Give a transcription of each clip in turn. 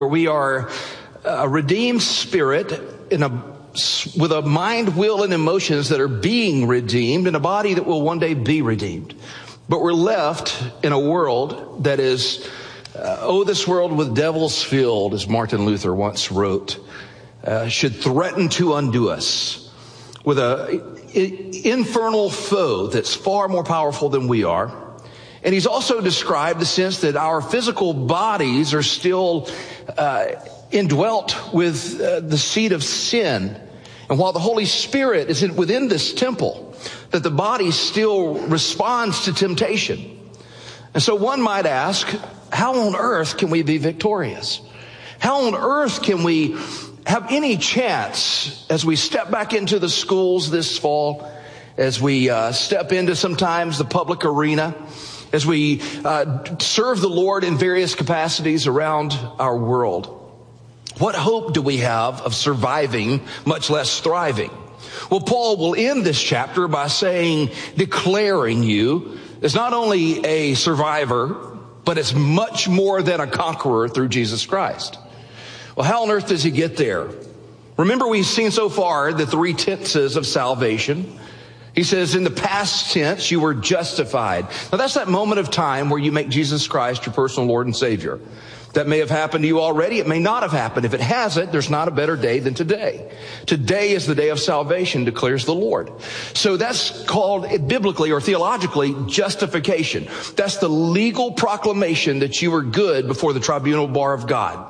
We are a redeemed spirit with a mind, will, and emotions that are being redeemed in a body that will one day be redeemed. But we're left in a world that is, this world with devils filled, as Martin Luther once wrote, should threaten to undo us with an infernal foe that's far more powerful than we are. And he's also described the sense that our physical bodies are still indwelt with the seed of sin. And while the Holy Spirit is within this temple, that the body still responds to temptation. And so one might ask, how on earth can we be victorious? How on earth can we have any chance as we step back into the schools this fall, as we step into sometimes the public arena, as we serve the Lord in various capacities around our world? What hope do we have of surviving, much less thriving? Well, Paul will end this chapter by declaring you as not only a survivor, but as much more than a conqueror through Jesus Christ. Well, how on earth does he get there? Remember, we've seen so far the three tenses of salvation. He says in the past tense, you were justified. Now that's that moment of time where you make Jesus Christ your personal Lord and Savior. That may have happened to you already. It may not have happened. If it hasn't, there's not a better day than today. Today is the day of salvation, declares the Lord. So that's called biblically or theologically justification. That's the legal proclamation that you were good before the tribunal bar of God.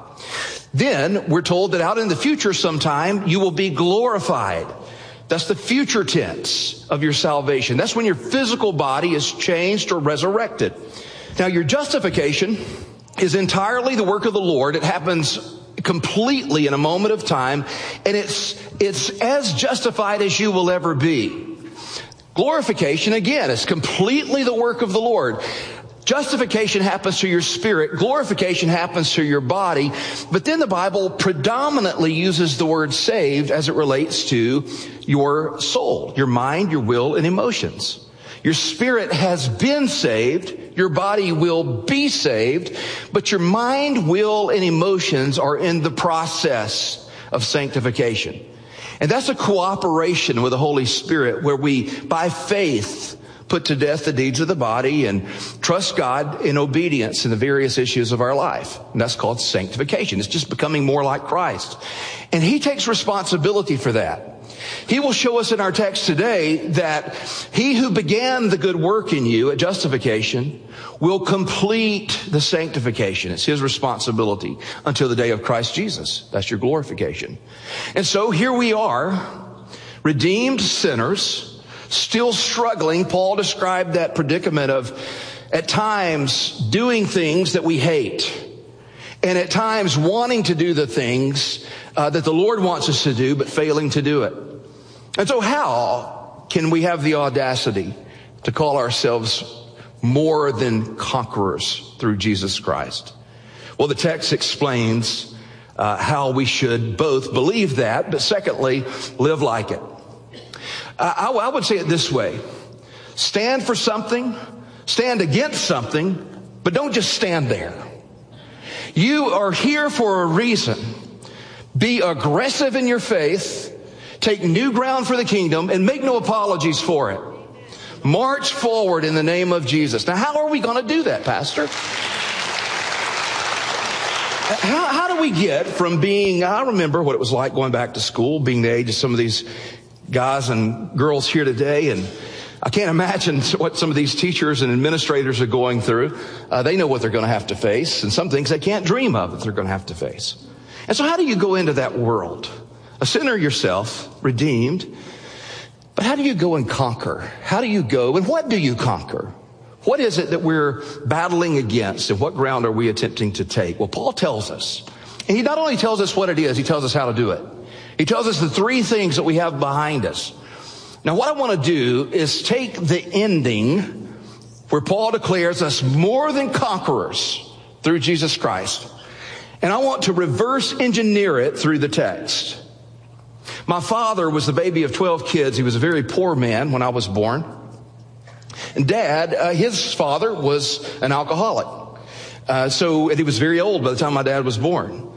Then we're told that out in the future sometime you will be glorified. That's the future tense of your salvation. That's when your physical body is changed or resurrected. Now, your justification is entirely the work of the Lord. It happens completely in a moment of time, and it's as justified as you will ever be. Glorification, again, is completely the work of the Lord. Justification happens to your spirit. Glorification happens to your body. But then the Bible predominantly uses the word saved as it relates to your soul, your mind, your will, and emotions. Your spirit has been saved. Your body will be saved. But your mind, will, and emotions are in the process of sanctification. And that's a cooperation with the Holy Spirit where we, by faith, put to death the deeds of the body and trust God in obedience in the various issues of our life. And that's called sanctification. It's just becoming more like Christ. And he takes responsibility for that. He will show us in our text today that he who began the good work in you at justification will complete the sanctification. It's his responsibility until the day of Christ Jesus. That's your glorification. And so here we are, redeemed sinners, still struggling. Paul described that predicament of, at times, doing things that we hate. And at times, wanting to do the things that the Lord wants us to do, but failing to do it. And so how can we have the audacity to call ourselves more than conquerors through Jesus Christ? Well, the text explains how we should both believe that, but secondly, live like it. I would say it this way. Stand for something, stand against something, but don't just stand there. You are here for a reason. Be aggressive in your faith, take new ground for the kingdom, and make no apologies for it. March forward in the name of Jesus. Now, how are we going to do that, Pastor? How do we get from being, I remember what it was like going back to school, being the age of some of these guys and girls here today, and I can't imagine what some of these teachers and administrators are going through. They know what they're going to have to face, and some things they can't dream of that they're going to have to face. And so how do you go into that world? A sinner yourself, redeemed, but how do you go and conquer? How do you go, and what do you conquer? What is it that we're battling against, and what ground are we attempting to take? Well, Paul tells us, and he not only tells us what it is, he tells us how to do it. He tells us the three things that we have behind us. Now, what I want to do is take the ending where Paul declares us more than conquerors through Jesus Christ, and I want to reverse engineer it through the text. My father was the baby of 12 kids. He was a very poor man when I was born. And Dad, his father was an alcoholic. And he was very old by the time my dad was born.